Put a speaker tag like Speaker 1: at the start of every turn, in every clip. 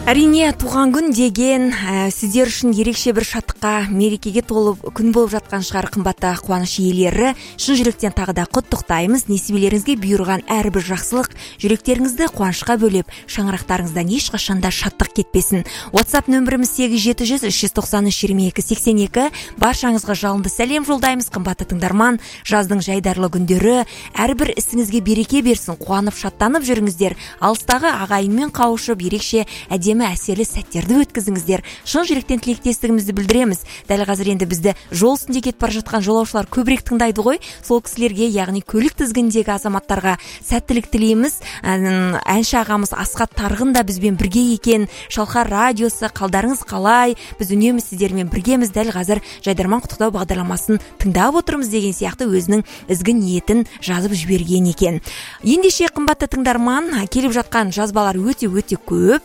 Speaker 1: Әрине, туған күн деген сіздер үшін ерекше бір шаттыққа, мерекеге толып күн болып жатқан шығар. Қымбатты қуаныш иелері, шын жүректен тағы да құттықтаймыз. Несібелеріңізге бұйырған әрбір жақсылық жүректеріңізді қуанышқа бөлеп, шаңырақтарыңыздан ешқашанда шаттық кетпесін. WhatsApp нөміріміз 870-393-2282. Баршаңызға жалынды сәлем жолдаймыз. Қымбатты тыңдарман, жаздың жайдарлы күндері әрбір ісіңізге береке берсін. Қуанып шаттанып жүріңіздер. Алыстағы ағайынмен қауышып, ерекше әдемі әсерлі сәттерді өткізіңіздер. Шын жүректен тілектестігімізді білдіреміз. Дәл қазір енді бізді жол үстінде кетіп бара жатқан жолаушылар көбірек тыңдайды ғой. Сол кісілерге, яғни көлік тізгіндегі азаматтарға сәттілік тілейміз. Әнші ағамыз Асхат Тарғын да бізбен бірге екен. Шалқар радиосы, қалдарыңыз қалай? Біз үнемі сіздермен біргеміз. Дәл қазір жайдарман құттықтау бағдарламасын тыңдап отырмыз деген сияқты өзінің ізгі ниетін жазып жіберген екен. Ендеше қымбатты тыңдарман, келіп жатқан жазбалар өте көп.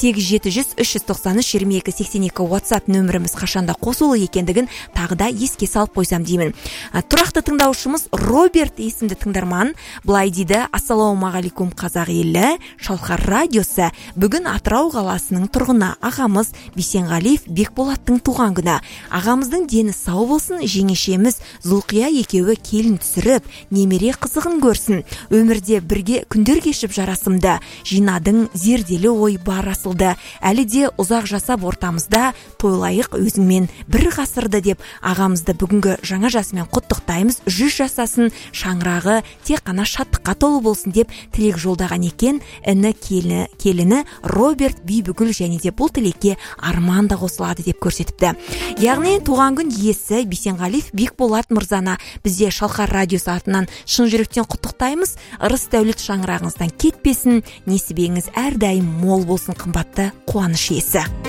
Speaker 1: 870-393-2282 WhatsApp нөміріміз қашанда қосулы екендігін тағы да еске салып қойсам деймін. Тұрақты тыңдаушымыз Роберт есімді тыңдарман былай дейді: ассалаумағалейкум қазақ елі, Шалқар радиосы. Бүгін Атырау қаласының тұрғыны ағамыз Бейсенғалиев Бекболаттың туған күні. Ағамыздың дені сау болсын, жеңешеміз Зұлқия екеуі келін түсіріп, немере қызығын көрсін. Өмірде бірге күндер кешіп жарасымды, жинадың зерделі ой бар асылды. Әлі де ұзақ жасап ортамызда, тойлайық өзіңмен бір ғасырды деп ағамызды бүгінгі жаңа жасымен құттықтаймыз. 100 жасасын, шаңырағы тек қана шаттыққа толы болсын деп тілек жолдаған екен. Іні келіні Роберт Бибігүл, және де бұл тілекке Арман да қосылады деп көрсетіпті. Яғни туған күн иесі Бейсенғалиев Бекболат мырзаны бізде Шалқар радиосы атынан шын жүректен құттықтаймыз. Ырыс дәулет шаңырағыңыздан кетпесін, несібеңіз әрдайым мол болсын, қымбатты қуаныш иесі.